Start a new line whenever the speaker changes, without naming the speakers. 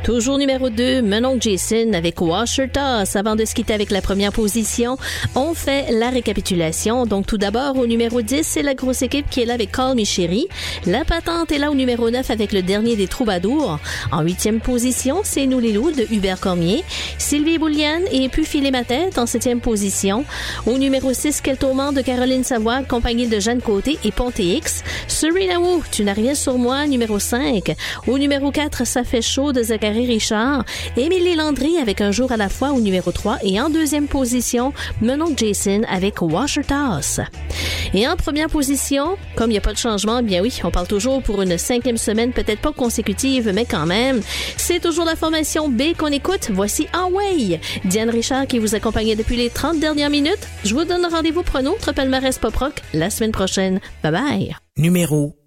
Toujours numéro 2, Menon Jason avec Washer Toss. Avant de se quitter avec la première position, on fait la récapitulation. Donc tout d'abord, au numéro 10, c'est la grosse équipe qui est là avec Call Me Chérie. La patente est là au numéro 9 avec le dernier des Troubadours. En 8e position, c'est Nous les loups de Hubert Cormier. Sylvie Bouliane et Puis filer ma tête en 7e position. Au numéro 6, Quel tourment de Caroline Savoie, accompagnée de Jeanne Côté et Ponté X. Serena Wu, Tu n'as rien sur moi, numéro 5. Au numéro 4, Ça fait chaud de Zachary Richard. Émilie Landry avec Un jour à la fois au numéro 3. Et en 2e position, Menon Jason avec Washer Toss. Et en première position, comme il n'y a pas de changement, bien oui, on parle toujours pour une 5e semaine, peut-être pas consécutive, mais quand même. C'est toujours la formation B qu'on écoute. Voici Away. Diane Richard qui vous accompagnait depuis les 30 dernières minutes. Je vous donne rendez-vous pour un autre palmarès pop rock la semaine prochaine. Bye bye.
Numéro